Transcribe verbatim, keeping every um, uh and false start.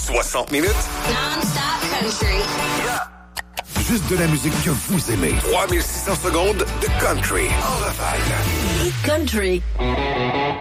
soixante minutes. Non-stop country. Yeah. Juste de la musique que vous aimez. trois mille six cents secondes de country. En rafale. Et country.